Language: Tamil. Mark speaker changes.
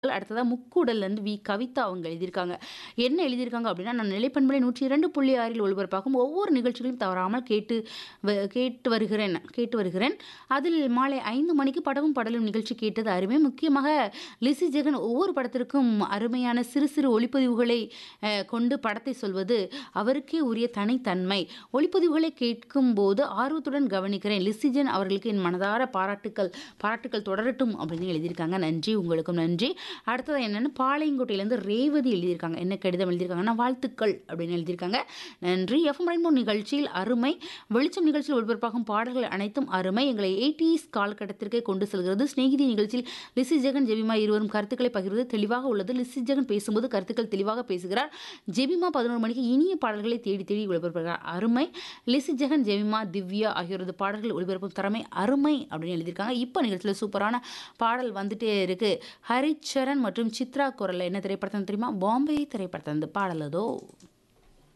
Speaker 1: அடுத்ததா முக்கூடல்லேருந்து கவிதா அவங்க எழுதியிருக்காங்க. என்ன எழுதியிருக்காங்க அப்படின்னா, நான் நிலைப்பண்பலை 102.6ல் ஒளிபரப்பாகும் ஒவ்வொரு நிகழ்ச்சிகளையும் தவறாமல் கேட்டு வருகிறேன். அதில் மாலை 5 மணிக்கு படமும் பாடலும் நிகழ்ச்சி கேட்டது அருமை. முக்கியமாக லிசி ஜெகன் ஒவ்வொரு படத்திற்கும் அருமையான சிறு சிறு ஒளிப்பதிவுகளை கொண்டு படத்தை சொல்வது அவருக்கே உரிய தனித்தன்மை. ஒளிப்பதிவுகளை கேட்கும்போது ஆர்வத்துடன் கவனிக்கிறேன். லிசிஜன் அவர்களுக்கு என் மனதார பாராட்டுக்கள் தொடரட்டும் அப்படின்னு எழுதியிருக்காங்க. நன்றி, உங்களுக்கும் நன்றி. அடுத்தது என்னன்னு பாளையங்கோட்டையிலேருந்து ரேவதி எழுதியிருக்காங்க. என்ன கடிதம் எழுதியிருக்காங்கன்னா, வாழ்த்துக்கள் அப்படின்னு எழுதியிருக்காங்க. நன்றி. எஃப்எம் ரெயின்போ நிகழ்ச்சியில் அருமை. வெளிச்சம் நிகழ்ச்சியில் ஒளிபரப்பாகும் பாடல்கள் அனைத்தும் அருமை. எங்களை 80s காலகட்டத்திற்கே கொண்டு செல்கிறது. ஸ்நேகிதி நிகழ்ச்சியில் லிசி ஜெகன் ஜெபிமா இருவரும் கருத்துக்களை பகிர்வது தெளிவாக உள்ளது. லிசி ஜெகன் பேசும்போது கருத்துக்கள் தெளிவாக பேசுகிறார். ஜெபிமா 11 மணிக்கு இனிய பாடல்களை தேடி தேடி ஒளிபரப்புகிறார். அருமை. லிசி ஜெகன், ஜெபிமா, திவ்யா ஆகியோரது பாடல்கள் ஒளிபரப்பும் திறமை அருமை அப்படின்னு எழுதியிருக்காங்க. இப்போ நிகழ்ச்சியில் சூப்பரான பாடல் வந்துட்டே இருக்கு. ஹரிச்சரன் மற்றும் சித்ரா குரல்ல என்ன திரைப்படம் தெரியுமா? பாம்பே திரைப்படத்திலிருந்து பாடல் அதோ.